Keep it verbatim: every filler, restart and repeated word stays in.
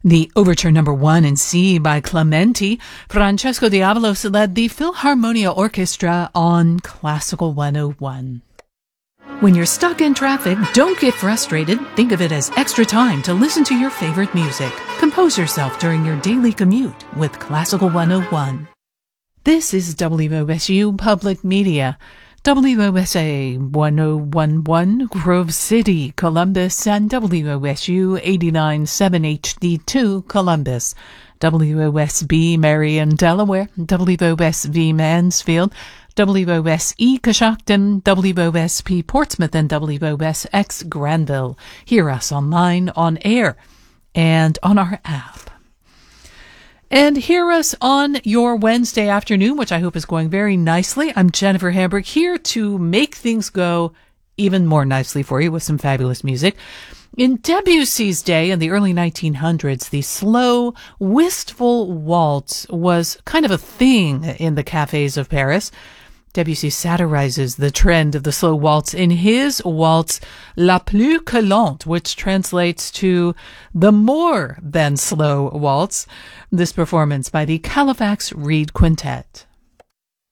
The Overture Number One in C by Clementi, Francesco Diavalos led the Philharmonia Orchestra on Classical one oh one. When you're stuck in traffic, don't get frustrated. Think of it as extra time to listen to your favorite music. Compose yourself during your daily commute with Classical one oh one. This is W O S U Public Media. W O S A one oh one point one Grove City, Columbus, and W O S U eighty-nine point seven H D two, Columbus. W O S B Marion, Delaware, W O S V Mansfield, W O S E Coshocton, W O S P Portsmouth, and W O S X Granville. Hear us online, on air, and on our app. And hear us on your Wednesday afternoon, which I hope is going very nicely. I'm Jennifer Hamburg, here to make things go even more nicely for you with some fabulous music. In Debussy's day, in the early nineteen hundreds, the slow, wistful waltz was kind of a thing in the cafes of Paris. Debussy satirizes the trend of the slow waltz in his waltz La Plus que Lente, which translates to the more than slow waltz. This performance by the Halifax Reed Quintet.